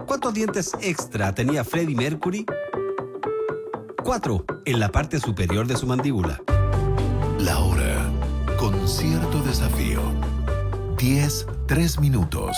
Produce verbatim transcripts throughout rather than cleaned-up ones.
¿Cuántos dientes extra tenía Freddie Mercury? Cuatro, en la parte superior de su mandíbula. La hora, con cierto desafío. Diez, tres minutos.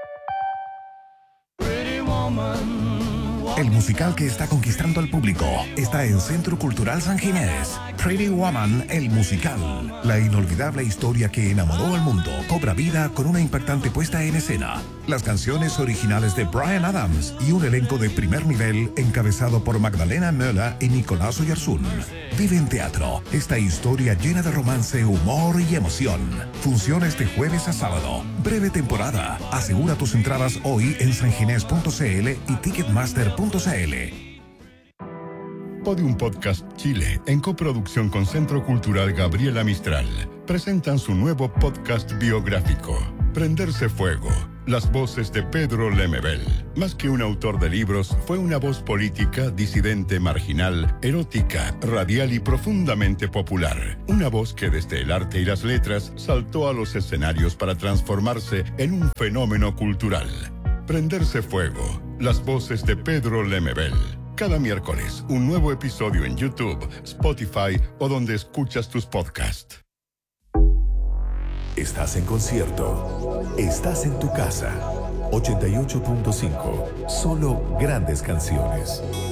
El musical que está conquistando al público está en Centro Cultural San Ginés. Pretty Woman, el musical. La inolvidable historia que enamoró al mundo cobra vida con una impactante puesta en escena. Las canciones originales de Bryan Adams y un elenco de primer nivel encabezado por Magdalena Möller y Nicolás Oyarzún. Vive en teatro esta historia llena de romance, humor y emoción. Funciona este jueves a sábado. Breve temporada. Asegura tus entradas hoy en sanginés punto c l y ticketmaster punto c l. Podium Podcast Chile, en coproducción con Centro Cultural Gabriela Mistral, presentan su nuevo podcast biográfico, Prenderse Fuego. Las voces de Pedro Lemebel. Más que un autor de libros, fue una voz política, disidente, marginal, erótica, radial y profundamente popular. Una voz que desde el arte y las letras saltó a los escenarios para transformarse en un fenómeno cultural. Prenderse Fuego. Las voces de Pedro Lemebel. Cada miércoles, un nuevo episodio en YouTube, Spotify o donde escuchas tus podcasts. Estás en concierto. Estás en tu casa. ochenta y ocho punto cinco. Solo grandes canciones.